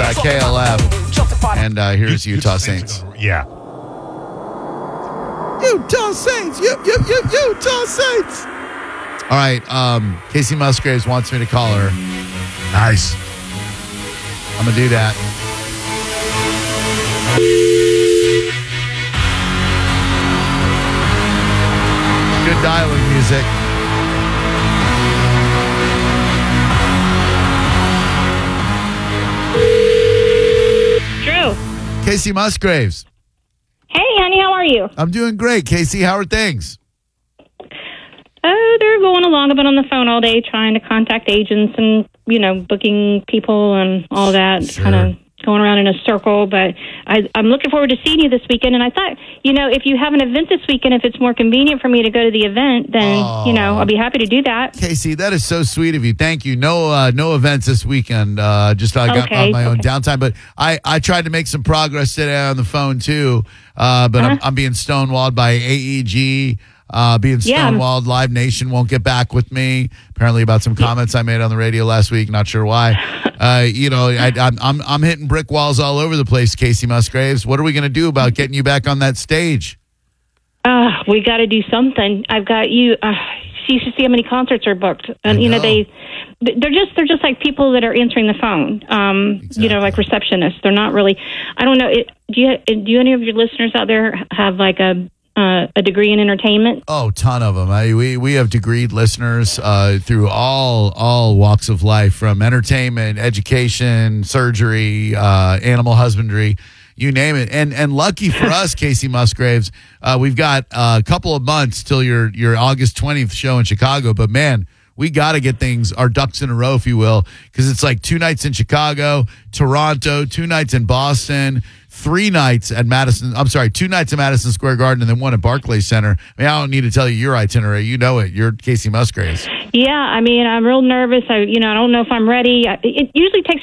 KLF. And here's Utah Saints. Yeah. Utah Saints. Utah Saints. All right. Casey Musgraves wants me to call her. Nice. I'm going to do that. Good dialing music. Drew. Casey Musgraves. Hey, honey, how are you? I'm doing great. Casey, how are things? Oh, they're going along. I've been on the phone all day trying to contact agents and, booking people and all that, Sure. kind of going around in a circle. But I'm looking forward to seeing you this weekend. And I thought, if you have an event this weekend, if it's more convenient for me to go to the event, then, I'll be happy to do that. Casey, that is so sweet of you. Thank you. No events this weekend. Just I got on my own downtime. But I tried to make some progress today on the phone, too. But I'm being stonewalled by AEG. Being stonewalled. Live Nation won't get back with me. Apparently about some comments I made on the radio last week. Not sure why. I'm hitting brick walls all over the place, Casey Musgraves. What are we going to do about getting you back on that stage? We got to do something. I've got you. You should see how many concerts are booked, and they're just like people that are answering the phone. Exactly. Like receptionists. They're not really. I don't know. Do any of your listeners out there have like a degree in entertainment? Oh, ton of them. We have degreed listeners through all walks of life, from entertainment, education, surgery, animal husbandry, you name it. And lucky for us, Casey Musgraves, we've got a couple of months till your August 20th show in Chicago. But man, we got to get our ducks in a row, if you will, because it's like 2 nights in Chicago, Toronto, 2 nights in Boston, 3 nights at 2 nights at Madison Square Garden, and then 1 at Barclays Center. I don't need to tell you your itinerary. You know it. You're Casey Musgraves. Yeah, I'm real nervous. I don't know if I'm ready. It usually takes